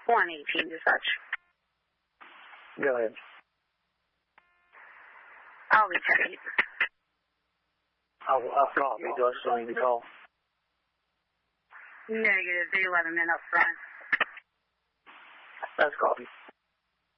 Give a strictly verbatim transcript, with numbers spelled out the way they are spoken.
one eighteen, dispatch. Go ahead. I'll be ten eight. I'll, I'll call. Do I still need to call? Negative. They eleven men up front. That's copy.